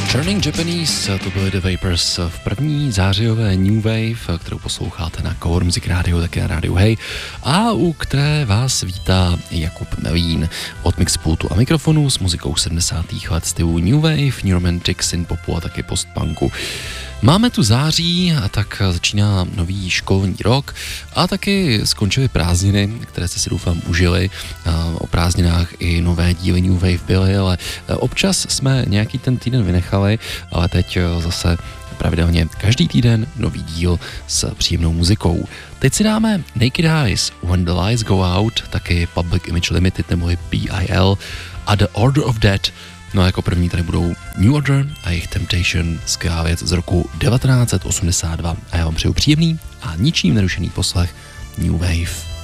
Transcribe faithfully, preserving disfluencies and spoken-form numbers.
Turning Japanese, to byly The Vapors v první zářijové New Wave, kterou posloucháte na Core Music Radio, také na rádiu Hey, a u které vás vítá Jakub Melín od mixpultu a mikrofonu s muzikou sedmdesátých let stylu New Wave, New Romantic, synpopu a taky postpunku. Máme tu září a tak začíná nový školní rok a taky skončily prázdniny, které jste si doufám užili. O prázdninách i nové díly New Wave byly, ale občas jsme nějaký ten týden vynechali, ale teď zase pravidelně každý týden nový díl s příjemnou muzikou. Teď si dáme Naked Eyes, When the Lights Go Out, taky Public Image Limited neboli P I L a The Order of Death. No a jako první tady budou New Order a jejich Temptation, skvělá věc z roku devatenáct set osmdesát dva. A já vám přeju příjemný a ničím nerušený poslech New Wave.